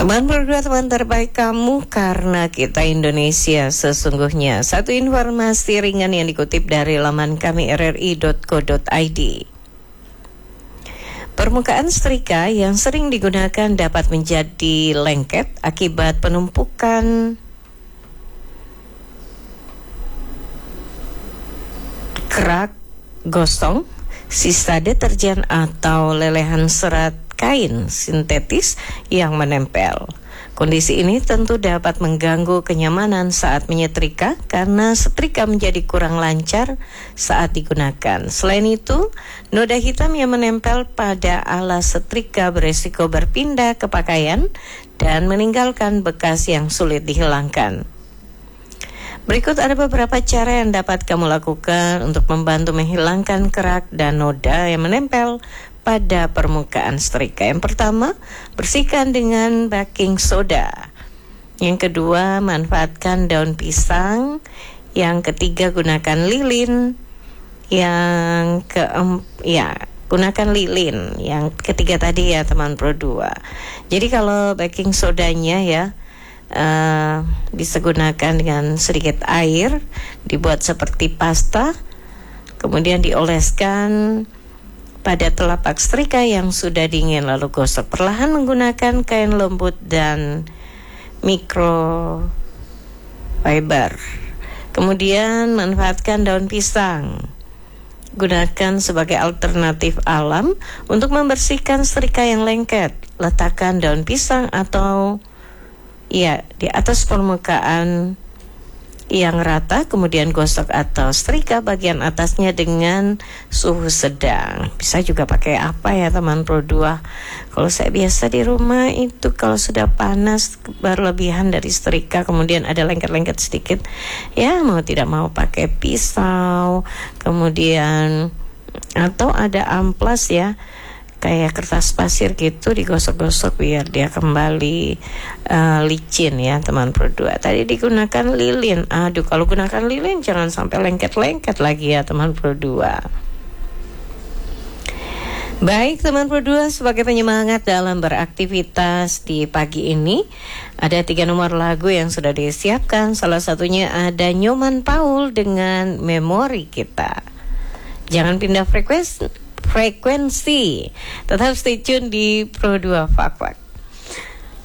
Teman berdua, teman terbaik kamu, karena kita Indonesia sesungguhnya. Satu informasi ringan yang dikutip dari laman kami rri.co.id. Permukaan setrika yang sering digunakan dapat menjadi lengket akibat penumpukan kerak, gosong, sisa deterjen atau lelehan serat kain sintetis yang menempel. Kondisi ini tentu dapat mengganggu kenyamanan saat menyetrika karena setrika menjadi kurang lancar saat digunakan. Selain itu, noda hitam yang menempel pada alas setrika beresiko berpindah ke pakaian dan meninggalkan bekas yang sulit dihilangkan. Berikut ada beberapa cara yang dapat kamu lakukan untuk membantu menghilangkan kerak dan noda yang menempel pada permukaan setrika. Yang pertama, bersihkan dengan baking soda. Yang kedua, manfaatkan daun pisang. Yang ketiga, gunakan lilin. Gunakan lilin. Yang ketiga tadi ya teman Pro 2. Jadi kalau baking sodanya ya, bisa gunakan dengan sedikit air, dibuat seperti pasta, kemudian dioleskan pada telapak setrika yang sudah dingin, lalu gosok perlahan menggunakan kain lembut dan microfiber. Kemudian manfaatkan daun pisang, gunakan sebagai alternatif alam untuk membersihkan setrika yang lengket. Letakkan daun pisang atau di atas permukaan yang rata, kemudian gosok atau setrika bagian atasnya dengan suhu sedang. Bisa juga pakai apa ya teman Pro 2. Kalau saya biasa di rumah itu kalau sudah panas berlebihan dari setrika, kemudian ada lengket-lengket sedikit, ya mau tidak mau pakai pisau, kemudian atau ada amplas ya, kayak kertas pasir gitu, digosok-gosok biar dia kembali licin ya teman Pro 2. Tadi digunakan lilin. Aduh, kalau gunakan lilin jangan sampai lengket-lengket lagi ya teman Pro 2. Baik teman Pro 2, sebagai penyemangat dalam beraktivitas di pagi ini, ada 3 nomor lagu yang sudah disiapkan. Salah satunya ada Nyoman Paul dengan Memori Kita. Jangan pindah frekuensi. Tetap stay tune di Pro 2 Fak Fak.